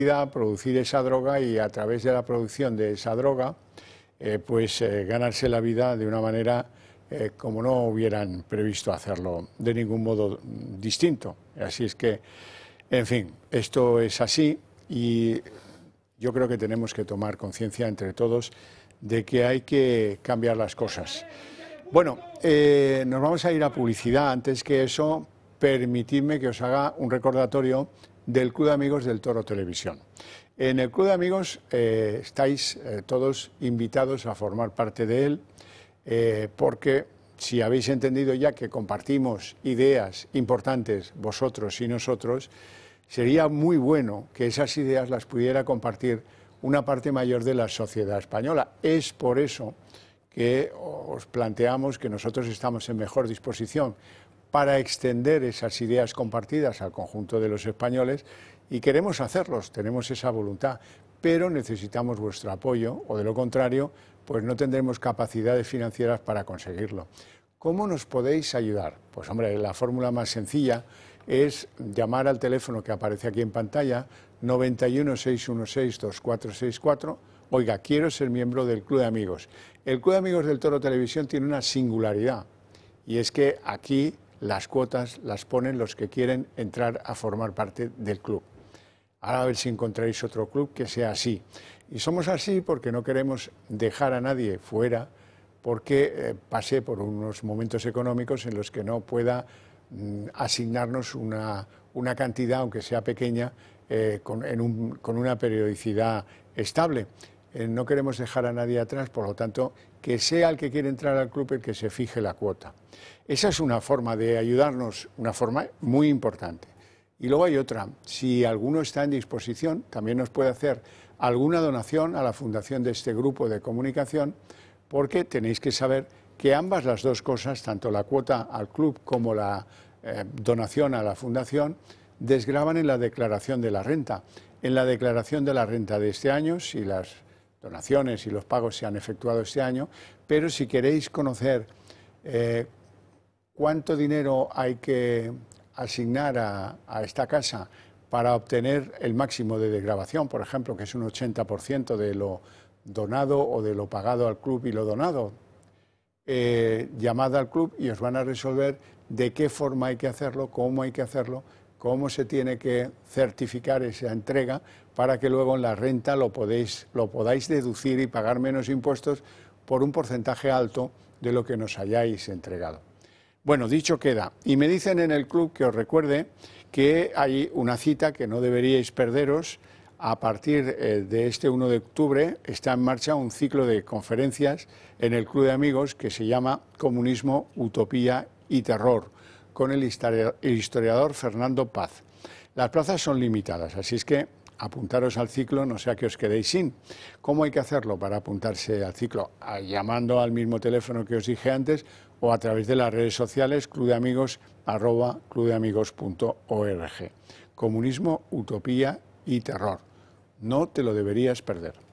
producir esa droga y a través de la producción de esa droga ganarse la vida de una manera como no hubieran previsto hacerlo de ningún modo distinto. Así es que, en fin, esto es así y yo creo que tenemos que tomar conciencia entre todos de que hay que cambiar las cosas. Bueno, nos vamos a ir a publicidad. Antes que eso, permitidme que os haga un recordatorio del Club de Amigos del Toro Televisión. En el Club de Amigos estáis todos invitados a formar parte de él, porque si habéis entendido ya que compartimos ideas importantes vosotros y nosotros, sería muy bueno que esas ideas las pudiera compartir una parte mayor de la sociedad española. Es por eso que os planteamos que nosotros estamos en mejor disposición para extender esas ideas compartidas al conjunto de los españoles y queremos hacerlos, tenemos esa voluntad, pero necesitamos vuestro apoyo o de lo contrario, pues no tendremos capacidades financieras para conseguirlo. ¿Cómo nos podéis ayudar? Pues hombre, la fórmula más sencilla es llamar al teléfono que aparece aquí en pantalla, 91 616 2464. Oiga, quiero ser miembro del Club de Amigos. El Club de Amigos del Toro Televisión tiene una singularidad y es que aquí las cuotas las ponen los que quieren entrar a formar parte del club. Ahora a ver si encontráis otro club que sea así. Y somos así porque no queremos dejar a nadie fuera porque pase por unos momentos económicos en los que no pueda asignarnos una cantidad, aunque sea pequeña, con una periodicidad estable. No queremos dejar a nadie atrás, por lo tanto, que sea el que quiere entrar al club el que se fije la cuota. Esa es una forma de ayudarnos, una forma muy importante. Y luego hay otra, si alguno está en disposición, también nos puede hacer alguna donación a la fundación de este grupo de comunicación, porque tenéis que saber que ambas las dos cosas, tanto la cuota al club como la donación a la fundación, desgravan en la declaración de la renta. En la declaración de la renta de este año, si las donaciones y los pagos se han efectuado este año, pero si queréis conocer cuánto dinero hay que asignar a esta casa para obtener el máximo de desgravación, por ejemplo, que es un 80% de lo donado o de lo pagado al club y lo donado, llamad al club y os van a resolver de qué forma hay que hacerlo, cómo se tiene que certificar esa entrega para que luego en la renta lo podáis deducir y pagar menos impuestos por un porcentaje alto de lo que nos hayáis entregado. Bueno, dicho queda. Y me dicen en el club que os recuerde que hay una cita que no deberíais perderos. A partir de este 1 de octubre está en marcha un ciclo de conferencias en el Club de Amigos que se llama Comunismo, Utopía y Terror, con el historiador Fernando Paz. Las plazas son limitadas, así es que apuntaros al ciclo, no sea que os quedéis sin. ¿Cómo hay que hacerlo para apuntarse al ciclo? Llamando al mismo teléfono que os dije antes o a través de las redes sociales clubdeamigos@clubdeamigos.org. Comunismo, Utopía y Terror. No te lo deberías perder.